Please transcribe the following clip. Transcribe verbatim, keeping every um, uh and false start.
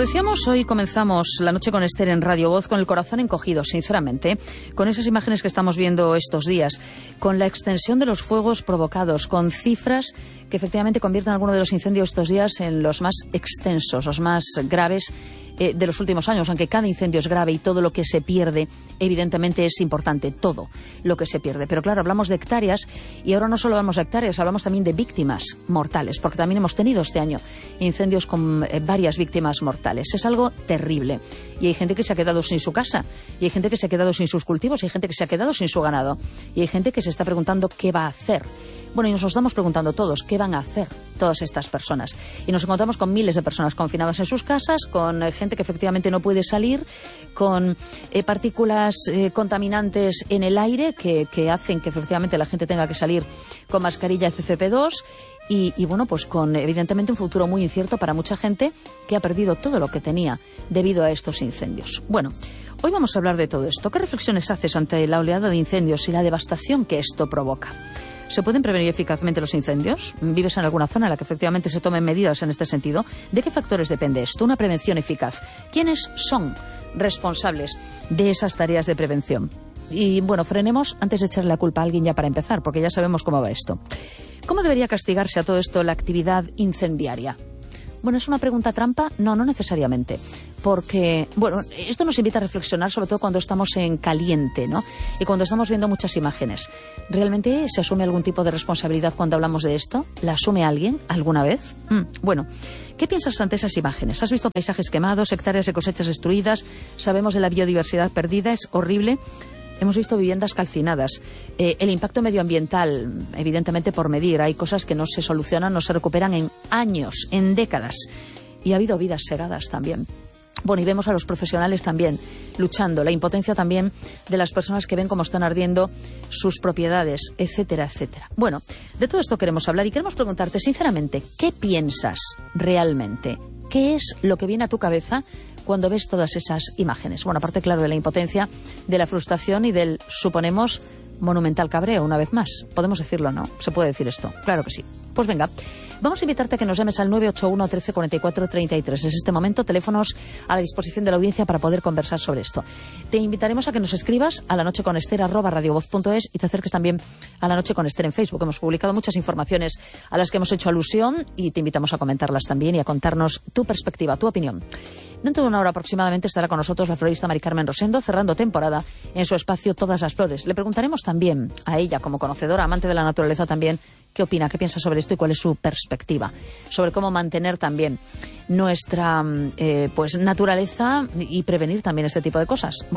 decíamos, hoy comenzamos la noche con Esther en Radio Voz con el corazón encogido, sinceramente, con esas imágenes que estamos viendo estos días, con la extensión de los fuegos provocados, con cifras que efectivamente convierten algunos de los incendios estos días en los más extensos, los más graves eh, de los últimos años, aunque cada incendio es grave y todo lo que se pierde, evidentemente es importante, todo lo que se pierde. Pero claro, hablamos de hectáreas y ahora no solo hablamos de hectáreas, hablamos también de víctimas mortales, porque también hemos tenido este año incendios con eh, varias víctimas mortales. Es algo terrible. Y hay gente que se ha quedado sin su casa, y hay gente que se ha quedado sin sus cultivos, y hay gente que se ha quedado sin su ganado, y hay gente que se está preguntando qué va a hacer. Bueno, y nos lo estamos preguntando todos, ¿qué van a hacer todas estas personas? Y nos encontramos con miles de personas confinadas en sus casas, con eh, gente que efectivamente no puede salir, con eh, partículas eh, contaminantes en el aire que, que hacen que efectivamente la gente tenga que salir con mascarilla F F P dos y, y bueno, pues con evidentemente un futuro muy incierto para mucha gente que ha perdido todo lo que tenía debido a estos incendios. Bueno, hoy vamos a hablar de todo esto. ¿Qué reflexiones haces ante la oleada de incendios y la devastación que esto provoca? ¿Se pueden prevenir eficazmente los incendios? ¿Vives en alguna zona en la que efectivamente se tomen medidas en este sentido? ¿De qué factores depende esto? Una prevención eficaz. ¿Quiénes son responsables de esas tareas de prevención? Y bueno, frenemos antes de echarle la culpa a alguien ya para empezar, porque ya sabemos cómo va esto. ¿Cómo debería castigarse a todo esto la actividad incendiaria? Bueno, ¿es una pregunta trampa? No, no necesariamente. Porque, bueno, esto nos invita a reflexionar, sobre todo cuando estamos en caliente, ¿no? Y cuando estamos viendo muchas imágenes. ¿Realmente se asume algún tipo de responsabilidad cuando hablamos de esto? ¿La asume alguien alguna vez? Mm, bueno, ¿qué piensas ante esas imágenes? ¿Has visto paisajes quemados, hectáreas de cosechas destruidas? ¿Sabemos de la biodiversidad perdida? ¿Es horrible? Hemos visto viviendas calcinadas. Eh, el impacto medioambiental, evidentemente por medir. Hay cosas que no se solucionan, no se recuperan en años, en décadas. Y ha habido vidas segadas también. Bueno, y vemos a los profesionales también luchando, la impotencia también de las personas que ven cómo están ardiendo sus propiedades, etcétera, etcétera. Bueno, de todo esto queremos hablar y queremos preguntarte sinceramente, ¿qué piensas realmente? ¿Qué es lo que viene a tu cabeza cuando ves todas esas imágenes? Bueno, aparte, claro, de la impotencia, de la frustración y del, suponemos, monumental cabreo, una vez más. Podemos decirlo, ¿no? Se puede decir esto. Claro que sí. Pues venga, vamos a invitarte a que nos llames al nueve ocho uno, trece, cuarenta y cuatro, treinta y tres. Es este momento, teléfonos a la disposición de la audiencia para poder conversar sobre esto. Te invitaremos a que nos escribas a la noche con Esther arroba radiovoz punto es y te acerques también a La Noche con Esther en Facebook. Hemos publicado muchas informaciones a las que hemos hecho alusión y te invitamos a comentarlas también y a contarnos tu perspectiva, tu opinión. Dentro de una hora aproximadamente estará con nosotros la florista Mari Carmen Rosendo, cerrando temporada en su espacio Todas las Flores. Le preguntaremos también a ella, como conocedora, amante de la naturaleza también, qué opina, qué piensa sobre esto y cuál es su perspectiva sobre cómo mantener también nuestra eh, pues naturaleza y prevenir también este tipo de cosas.